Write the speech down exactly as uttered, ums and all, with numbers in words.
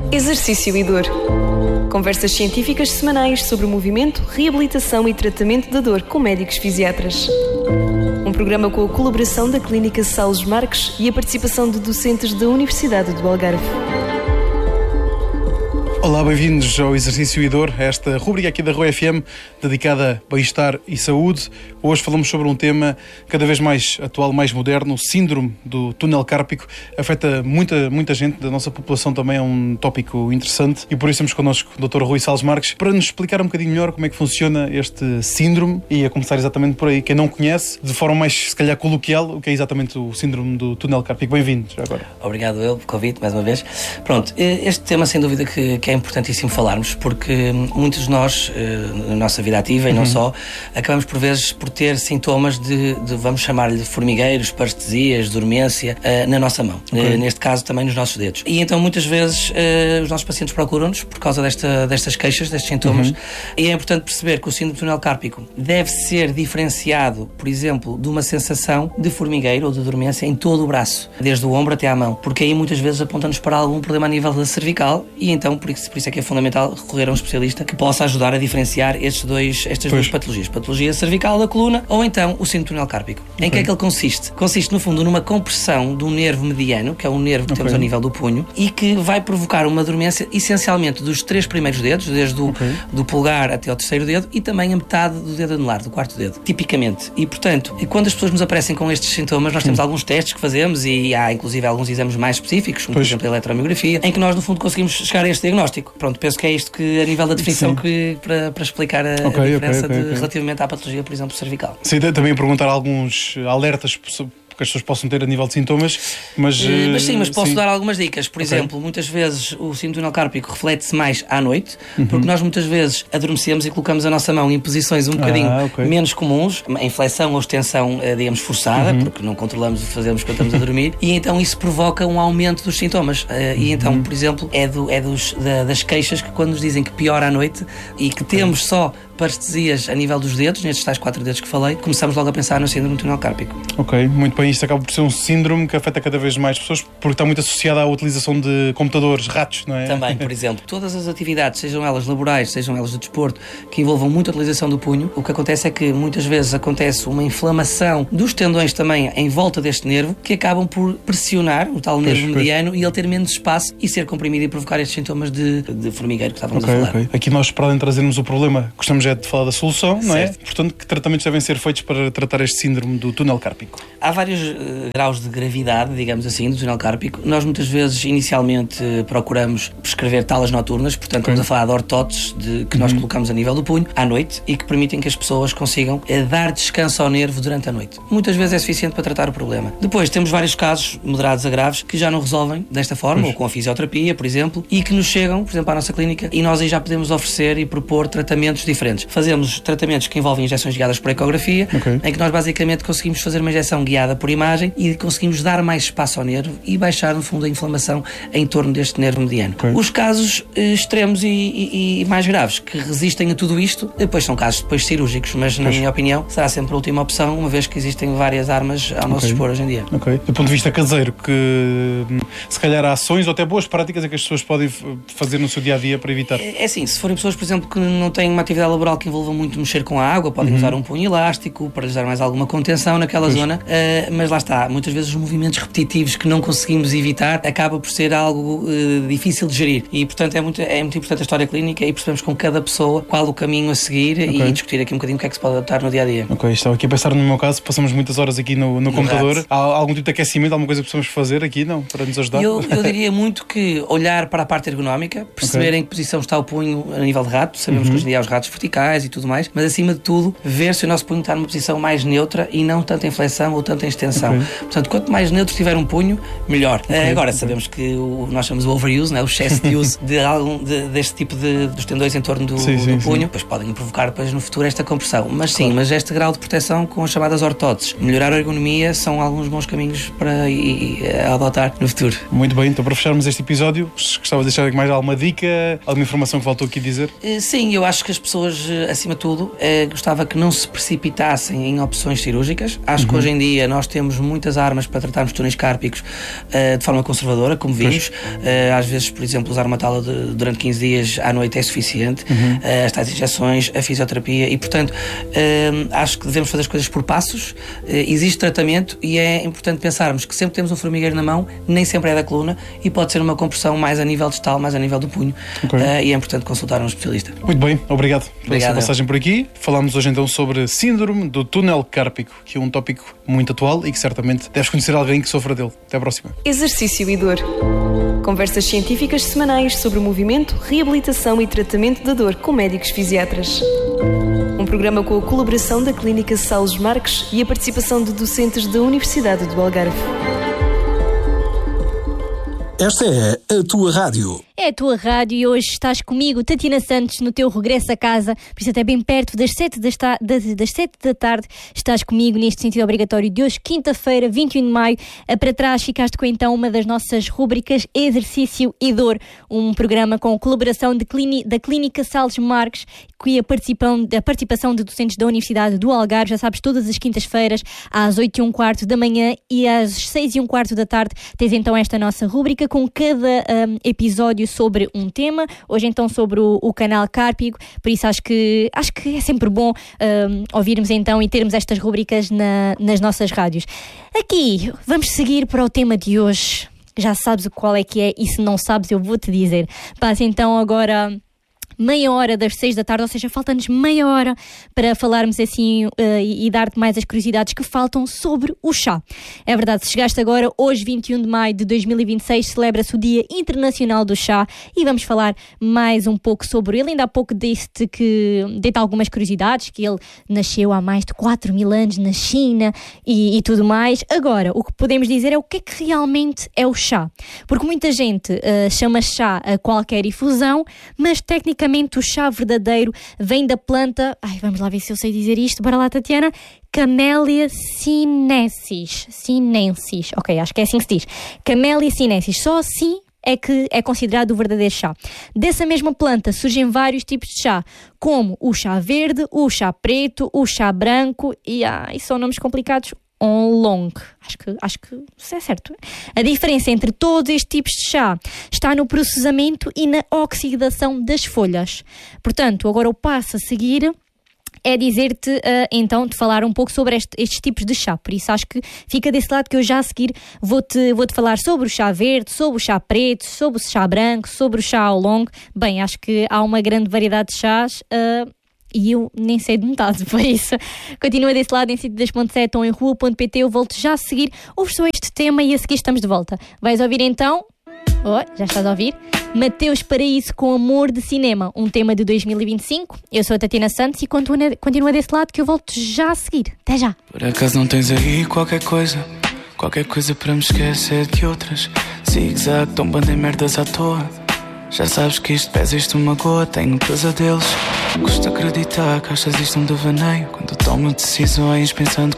Exercício e dor. Conversas científicas semanais sobre movimento, reabilitação e tratamento da dor com médicos fisiatras. Um programa com a colaboração da Clínica Salles Marques e a participação de docentes da Universidade do Algarve. Olá, bem-vindos ao Exercício e Dor, esta rubrica aqui da R O F M dedicada a bem-estar e saúde. Hoje falamos sobre um tema cada vez mais atual, mais moderno, o síndrome do túnel cárpico. Afeta muita, muita gente da nossa população, também é um tópico interessante e por isso temos connosco o doutor Rui Salles Marques para nos explicar um bocadinho melhor como é que funciona este síndrome e a começar exatamente por aí. Quem não conhece, de forma mais, se calhar, coloquial, o que é exatamente o síndrome do túnel cárpico. Bem-vindos agora. Obrigado eu pelo convite, mais uma vez. Pronto, este tema sem dúvida que, que é importantíssimo falarmos, porque muitos de nós, na nossa vida ativa e não uhum. só, acabamos por vezes por ter sintomas de, de vamos chamar-lhe de formigueiros, parestesias, dormência, uh, na nossa mão. Okay. Uh, neste caso também nos nossos dedos. E então muitas vezes uh, os nossos pacientes procuram-nos por causa desta, destas queixas, destes sintomas. Uhum. E é importante perceber que o síndrome do túnel cárpico deve ser diferenciado, por exemplo, de uma sensação de formigueiro ou de dormência em todo o braço, desde o ombro até à mão, porque aí muitas vezes aponta-nos para algum problema a nível da cervical e então por isso, por isso é que é fundamental recorrer a um especialista que possa ajudar a diferenciar estes dois, estas pois. duas patologias. Patologia cervical da coluna ou então o síndrome do túnel cárpico. Okay. Em que é que ele consiste? Consiste, no fundo, numa compressão do nervo mediano, que é um nervo que okay. temos ao nível do punho, e que vai provocar uma dormência essencialmente dos três primeiros dedos, desde o okay. do polegar até ao terceiro dedo e também a metade do dedo anular, do quarto dedo, tipicamente. E, portanto, quando as pessoas nos aparecem com estes sintomas, nós temos hum. alguns testes que fazemos e há, inclusive, alguns exames mais específicos, como, pois. por exemplo, a eletromiografia, em que nós, no fundo, conseguimos chegar a este diagnóstico. Pronto, penso que é isto que, a nível da definição, que, para, para explicar a, okay, a diferença okay, okay, de, okay. relativamente à patologia, por exemplo, cervical. Sim, também perguntar alguns alertas que as pessoas possam ter a nível de sintomas, mas... Uh, mas sim, mas posso sim. dar algumas dicas. Por okay. exemplo, muitas vezes o síndrome do túnel cárpico reflete-se mais à noite, uhum. porque nós muitas vezes adormecemos e colocamos a nossa mão em posições um bocadinho ah, okay. menos comuns, em flexão ou extensão, digamos, forçada, uhum. porque não controlamos o que fazemos quando estamos a dormir, e então isso provoca um aumento dos sintomas. Uh, uhum. E então, por exemplo, é, do, é dos, da, das queixas que quando nos dizem que piora à noite e que okay. temos só parestesias a nível dos dedos, nestes tais quatro dedos que falei, começamos logo a pensar no síndrome do túnel cárpico. Ok, muito bem. Isto acaba por ser um síndrome que afeta cada vez mais pessoas porque está muito associado à utilização de computadores, ratos, não é? Também, por exemplo, todas as atividades, sejam elas laborais, sejam elas de desporto, que envolvam muita utilização do punho, o que acontece é que muitas vezes acontece uma inflamação dos tendões também em volta deste nervo, que acabam por pressionar o tal nervo pois, mediano pois. e ele ter menos espaço e ser comprimido e provocar estes sintomas de, de formigueiro que estávamos okay, a falar. Okay. Aqui nós, para além de trazermos o problema, gostamos de falar da solução, não certo. é? Portanto, que tratamentos devem ser feitos para tratar este síndrome do túnel cárpico? Há vários uh, graus de gravidade, digamos assim, do túnel cárpico. Nós muitas vezes, inicialmente, uh, procuramos prescrever talas noturnas, portanto, okay. estamos a falar de ortotes de, que uhum. nós colocamos a nível do punho, à noite, e que permitem que as pessoas consigam uh, dar descanso ao nervo durante a noite. Muitas vezes é suficiente para tratar o problema. Depois, temos vários casos, moderados a graves, que já não resolvem desta forma, pois. ou com a fisioterapia, por exemplo, e que nos chegam, por exemplo, à nossa clínica, e nós aí já podemos oferecer e propor tratamentos diferentes. Fazemos tratamentos que envolvem injeções guiadas por ecografia, okay. em que nós basicamente conseguimos fazer uma injeção guiada por imagem e conseguimos dar mais espaço ao nervo e baixar, no fundo, a inflamação em torno deste nervo mediano. Okay. Os casos eh, extremos e, e, e mais graves que resistem a tudo isto, depois são casos depois cirúrgicos, mas na pois. minha opinião será sempre a última opção, uma vez que existem várias armas ao nosso okay. dispor hoje em dia. Ok. Do ponto de vista caseiro, que se calhar há ações ou até boas práticas é que as pessoas podem fazer no seu dia-a-dia para evitar? É, é assim, se forem pessoas, por exemplo, que não têm uma atividade laboral que envolva muito mexer com a água, podem uhum. usar um punho elástico para lhes dar mais alguma contenção naquela pois. zona, uh, mas lá está, muitas vezes os movimentos repetitivos que não conseguimos evitar acaba por ser algo uh, difícil de gerir e, portanto, é muito, é muito importante a história clínica e percebemos com cada pessoa qual o caminho a seguir okay. e discutir aqui um bocadinho o que é que se pode adaptar no dia-a-dia. Ok, estava aqui a pensar no meu caso, passamos muitas horas aqui no, no computador. Há algum tipo de aquecimento, alguma coisa que precisamos fazer aqui, não? Para nos ajudar? Eu, eu diria muito que olhar para a parte ergonómica, perceber okay. em que posição está o punho a nível de rato, sabemos uhum. que hoje em dia há os ratos verticais e tudo mais, mas acima de tudo, ver se o nosso punho está numa posição mais neutra e não tanto em flexão ou tanto em extensão. Okay. Portanto, quanto mais neutro tiver um punho, melhor. Okay. Agora, okay. sabemos que o, nós chamamos o overuse, né? O excesso de uso de algum, de, deste tipo de dos tendões em torno do, sim, sim, do punho, depois podem provocar depois no futuro esta compressão. Mas claro. sim, mas este grau de proteção com as chamadas ortotes, melhorar a ergonomia são alguns bons caminhos para e, e, adotar no futuro. Muito bem, então para fecharmos este episódio, gostava de deixar mais alguma dica, alguma informação que faltou aqui dizer? Sim, eu acho que as pessoas hoje, acima de tudo, eh, gostava que não se precipitassem em opções cirúrgicas. Acho uhum. que hoje em dia nós temos muitas armas para tratarmos túneis cárpicos uh, de forma conservadora, como vimos. Uh, às vezes, por exemplo, usar uma tala de, durante quinze dias à noite é suficiente. Uhum. Uh, as tais injeções, a fisioterapia e, portanto, uh, acho que devemos fazer as coisas por passos. Uh, existe tratamento e é importante pensarmos que sempre temos um formigueiro na mão, nem sempre é da coluna e pode ser uma compressão mais a nível distal, mais a nível do punho. Okay. Uh, e é importante consultar um especialista. Muito bem, obrigado pela Obrigado. sua passagem por aqui. Falámos hoje então sobre síndrome do túnel cárpico, que é um tópico muito atual e que certamente deves conhecer alguém que sofra dele. Até à próxima. Exercício e dor. Conversas científicas semanais sobre movimento, reabilitação e tratamento da dor com médicos fisiatras. Um programa com a colaboração da Clínica Salles Marques e a participação de docentes da Universidade do Algarve. Esta é a tua rádio. É a tua rádio e hoje estás comigo, Tatiana Santos, no teu regresso a casa, por isso até bem perto das sete da, das, das sete da tarde, estás comigo neste sentido obrigatório de hoje, quinta-feira, vinte e um de maio. Para trás ficaste com então uma das nossas rúbricas Exercício e Dor, um programa com colaboração de clíni, da Clínica Salles Marques, com a participação, a participação de docentes da Universidade do Algarve, já sabes, todas as quintas-feiras, às oito e um quarto da manhã e às seis e um quarto da tarde, tens então esta nossa rúbrica com cada um, episódio sobre um tema, hoje então sobre o, o canal cárpico, por isso acho que, acho que é sempre bom um, ouvirmos então e termos estas rubricas na, nas nossas rádios. Aqui, vamos seguir para o tema de hoje, já sabes qual é que é e se não sabes eu vou-te dizer. Passa então agora meia hora das seis da tarde, ou seja, falta-nos meia hora para falarmos assim uh, e, e dar-te mais as curiosidades que faltam sobre o chá. É verdade, se chegaste agora, hoje vinte e um de maio de dois mil e vinte e seis, celebra-se o Dia Internacional do Chá e vamos falar mais um pouco sobre ele. Ainda há pouco deste que dei-te algumas curiosidades, que ele nasceu há mais de quatro mil anos na China e, e tudo mais. Agora, o que podemos dizer é o que é que realmente é o chá. Porque muita gente uh, chama chá a qualquer infusão, mas tecnicamente o chá verdadeiro vem da planta, ai, vamos lá ver se eu sei dizer isto, bora lá, Tatiana, Camellia sinensis, sinensis, ok, acho que é assim que se diz, Camellia sinensis, só assim é que é considerado o verdadeiro chá. Dessa mesma planta surgem vários tipos de chá, como o chá verde, o chá preto, o chá branco e, ai, são nomes complicados, Oolong. Acho que, acho que isso é certo. A diferença entre todos estes tipos de chá está no processamento e na oxidação das folhas. Portanto, agora o passo a seguir é dizer-te, uh, então, de falar um pouco sobre este, estes tipos de chá. Por isso acho que fica desse lado que eu já a seguir vou-te, vou-te falar sobre o chá verde, sobre o chá preto, sobre o chá branco, sobre o chá Oolong. Bem, acho que há uma grande variedade de chás uh, e eu nem sei de metade, por isso continua desse lado em cento e dois ponto sete ou em rua ponto pt. Eu volto já a seguir, ouve só este tema e a seguir estamos de volta. Vais ouvir então, oh, já estás a ouvir, Mateus Paraíso com Amor de Cinema, um tema de dois mil e vinte e cinco. Eu sou a Tatiana Santos e continua, continua desse lado que eu volto já a seguir. Até já. Por acaso não tens aí qualquer coisa, qualquer coisa para me esquecer de outras? Zig-zag, tão bando em merdas à toa. Já sabes que isto pesa, isto uma magoa, tenho pesadelos. Custa acreditar que achas isto um devaneio, quando tomo decisões pensando